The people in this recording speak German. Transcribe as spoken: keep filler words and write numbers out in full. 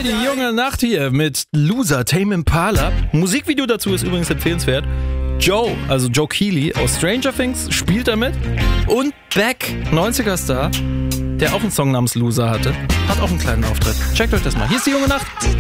die junge Nacht hier mit Loser, Tame Impala. Musikvideo dazu ist übrigens empfehlenswert. Joe, also Joe Keely aus Stranger Things, spielt damit. Und Beck, neunziger-Star, der auch einen Song namens Loser hatte, hat auch einen kleinen Auftritt. Checkt euch das mal. Hier ist die junge Nacht.